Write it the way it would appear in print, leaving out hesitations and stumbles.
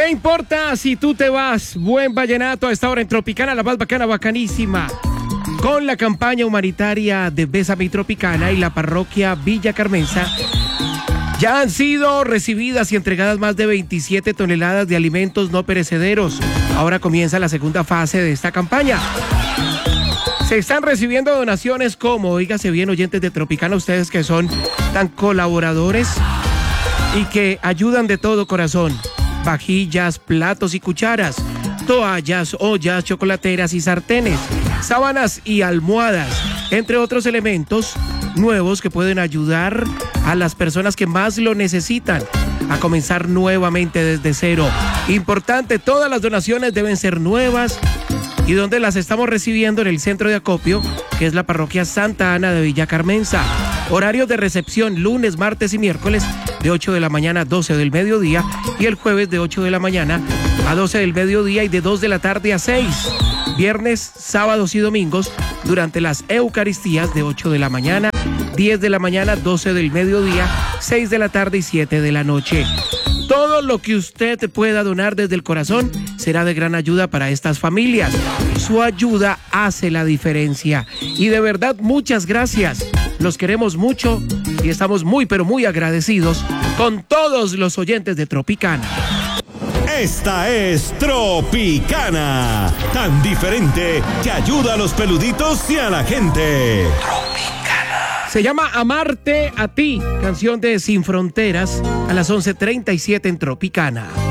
¿Qué importa si tú te vas? Buen vallenato a esta hora en Tropicana, la más bacana, bacanísima. Con la campaña humanitaria de Bésame Tropicana y la parroquia Villa Carmenza, ya han sido recibidas y entregadas más de 27 toneladas de alimentos no perecederos. Ahora comienza la segunda fase de esta campaña. Se están recibiendo donaciones como, oígase bien, oyentes de Tropicana, ustedes que son tan colaboradores y que ayudan de todo corazón. Vajillas, platos y cucharas, toallas, ollas, chocolateras y sartenes, sábanas y almohadas, entre otros elementos nuevos que pueden ayudar a las personas que más lo necesitan a comenzar nuevamente desde cero. Importante, todas las donaciones deben ser nuevas. ¿Y dónde las estamos recibiendo? En el centro de acopio, que es la parroquia Santa Ana de Villa Carmenza. Horarios de recepción lunes, martes y miércoles de 8 de la mañana a 12 del mediodía y el jueves de 8 de la mañana a 12 del mediodía y de 2 de la tarde a 6. Viernes, sábados y domingos durante las Eucaristías de 8 de la mañana, 10 de la mañana, 12 del mediodía, 6 de la tarde y 7 de la noche. Todo lo que usted pueda donar desde el corazón será de gran ayuda para estas familias. Su ayuda hace la diferencia. Y de verdad, muchas gracias. Los queremos mucho y estamos muy, pero muy agradecidos con todos los oyentes de Tropicana. Esta es Tropicana, tan diferente que ayuda a los peluditos y a la gente. Se llama Amarte a ti, canción de Sin Fronteras, a las 11:37 en Tropicana.